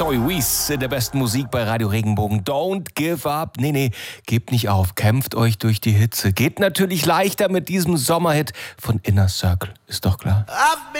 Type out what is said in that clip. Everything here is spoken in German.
Zoe Wees in der besten Musik bei Radio Regenbogen. Don't give up. Nee, gebt nicht auf. Kämpft euch durch die Hitze. Geht natürlich leichter mit diesem Sommerhit von Inner Circle. Ist doch klar.